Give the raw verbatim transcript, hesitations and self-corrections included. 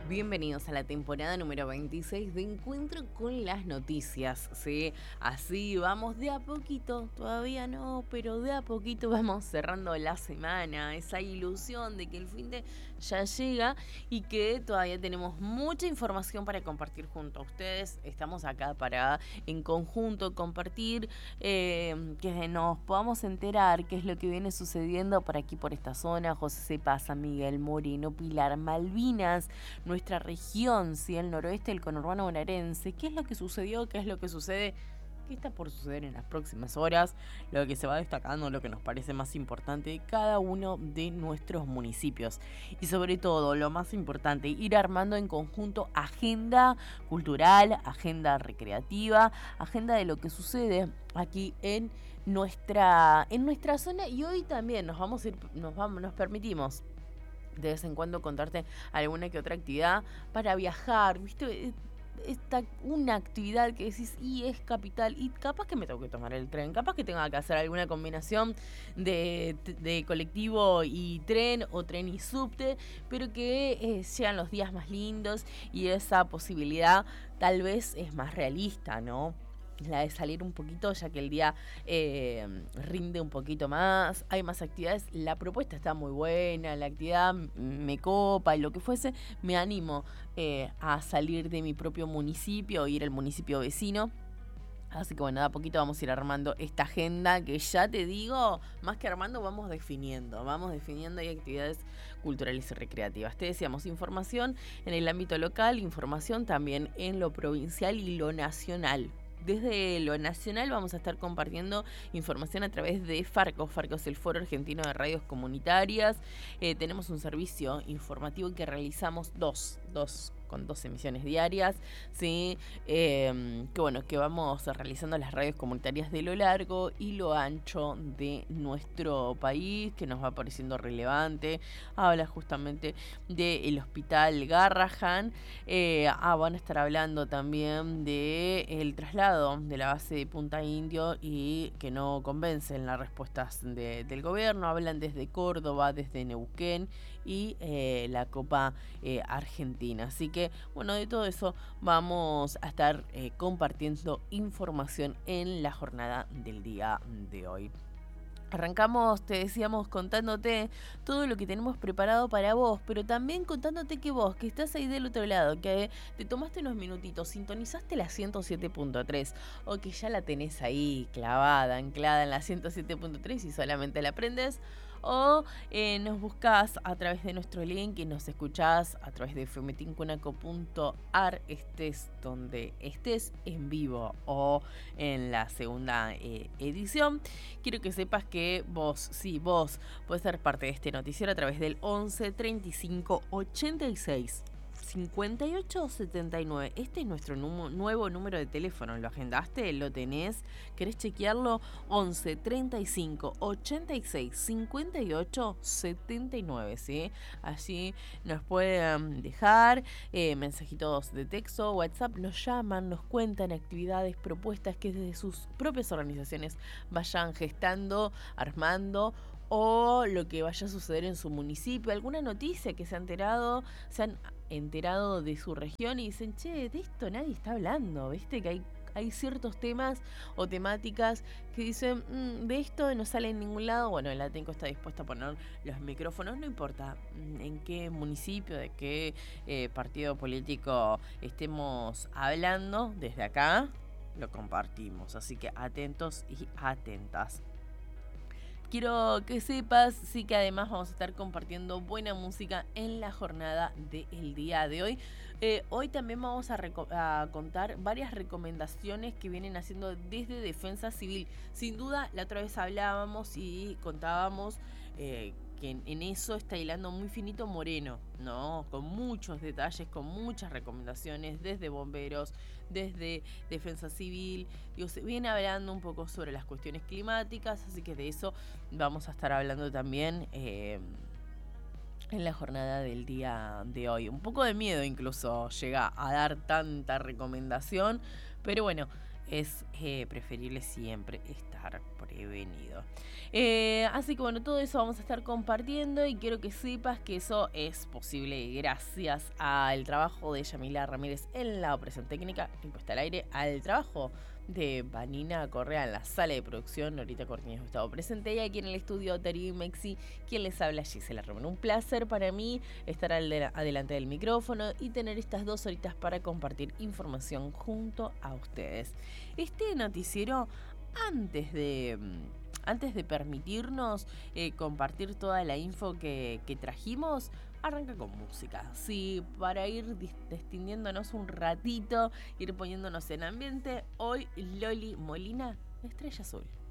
Bienvenidos a la temporada número veintiséis de Encuentro con las Noticias, ¿sí? Así vamos de a poquito, todavía no, pero de a poquito vamos cerrando la semana, esa ilusión de que el fin de ya llega y que todavía tenemos mucha información para compartir junto a ustedes. Estamos acá para en conjunto compartir, eh, que nos podamos enterar qué es lo que viene sucediendo por aquí, por esta zona, José Cepa, San Miguel, Moreno, Pilar, Malvinas, nuestra región, ¿sí? El noroeste del conurbano bonaerense. ¿Qué es lo que sucedió? ¿Qué es lo que sucede? ¿Qué está por suceder en las próximas horas? Lo que se va destacando, lo que nos parece más importante de cada uno de nuestros municipios. Y sobre todo, lo más importante, ir armando en conjunto agenda cultural, agenda recreativa, agenda de lo que sucede aquí en nuestra, en nuestra zona. Y hoy también nos vamos a ir, nos vamos, nos permitimos de vez en cuando contarte alguna que otra actividad para viajar, ¿viste? Esta, una actividad que decís, y es capital, y capaz que me tengo que tomar el tren, capaz que tenga que hacer alguna combinación de, de colectivo y tren, o tren y subte, pero que eh, sean los días más lindos, y esa posibilidad tal vez es más realista, ¿no? La de salir un poquito, ya que el día eh, rinde un poquito más, hay más actividades, la propuesta está muy buena, la actividad me copa y lo que fuese, me animo eh, a salir de mi propio municipio o ir al municipio vecino. Así que bueno, de a poquito vamos a ir armando esta agenda que ya te digo, más que armando, vamos definiendo. Vamos definiendo y actividades culturales y recreativas. Te decíamos información en el ámbito local, información también en lo provincial y lo nacional. Desde lo nacional vamos a estar compartiendo información a través de Farco. Farco es el Foro Argentino de Radios Comunitarias. Eh, tenemos un servicio informativo que realizamos dos, dos con dos emisiones diarias, ¿sí? Eh, que bueno, que vamos realizando las radios comunitarias de lo largo y lo ancho de nuestro país, que nos va pareciendo relevante. Habla justamente del Hospital Garrahan. Eh, ah, van a estar hablando también de el traslado de la base de Punta Indio y que no convencen las respuestas de, del gobierno. Hablan desde Córdoba, desde Neuquén y eh, la Copa eh, Argentina. Así que bueno, de todo eso vamos a estar eh, compartiendo información en la jornada del día de hoy. Arrancamos, te decíamos, contándote todo lo que tenemos preparado para vos, pero también contándote que vos, que estás ahí del otro lado, que te tomaste unos minutitos, sintonizaste la ciento siete punto tres, o que ya la tenés ahí clavada, anclada en la ciento siete punto tres y solamente la aprendes, o eh, nos buscás a través de nuestro link y nos escuchás a través de femetincunaco punto ar, estés donde estés, en vivo o en la segunda eh, edición. Quiero que sepas que vos, sí, vos podés ser parte de este noticiero a través del once treinta y cinco ochenta y seis cincuenta y ocho setenta y nueve. Este es nuestro numo, nuevo número de teléfono. ¿Lo agendaste? ¿Lo tenés? ¿Querés chequearlo? once treinta y cinco ochenta y seis cincuenta y ocho setenta y nueve, ¿sí? Allí nos pueden dejar eh, mensajitos de texto, WhatsApp, nos llaman, nos cuentan actividades, propuestas que desde sus propias organizaciones vayan gestando, armando, o lo que vaya a suceder en su municipio, alguna noticia que se han enterado, se han enterado de su región y dicen, che, de esto nadie está hablando, ¿viste? Que hay, hay ciertos temas o temáticas que dicen, mmm, de esto no sale en ningún lado. Bueno, el Atenco está dispuesto a poner los micrófonos, no importa en qué municipio, de qué eh, partido político estemos hablando, desde acá lo compartimos, así que atentos y atentas. Quiero que sepas, sí, que además vamos a estar compartiendo buena música en la jornada del día de hoy. Eh, hoy también vamos a, a contar varias recomendaciones que vienen haciendo desde Defensa Civil. Sin duda, la otra vez hablábamos y contábamos eh, que en, en eso está hilando muy finito Moreno, ¿no? Con muchos detalles, con muchas recomendaciones desde bomberos, desde Defensa Civil. Digo, se viene hablando un poco sobre las cuestiones climáticas, así que de eso vamos a estar hablando también eh, en la jornada del día de hoy. Un poco de miedo incluso llega a dar tanta recomendación, pero bueno, es eh, preferible siempre estar prevenido. Eh, así que bueno, todo eso vamos a estar compartiendo y quiero que sepas que eso es posible gracias al trabajo de Yamila Ramírez en la operación técnica y puesta al aire, al trabajo de Vanina Correa en la sala de producción, Norita Cortines Gustavo presente, y aquí en el estudio Darío Mexi, quien les habla, Gisela Román. Un placer para mí estar al de, adelante del micrófono y tener estas dos horitas para compartir información junto a ustedes. Este noticiero, antes de... Antes de permitirnos eh, compartir toda la info que, que trajimos, arranca con música, sí, para ir destindiéndonos un ratito, ir poniéndonos en ambiente. Hoy Loli Molina, Estrella Azul.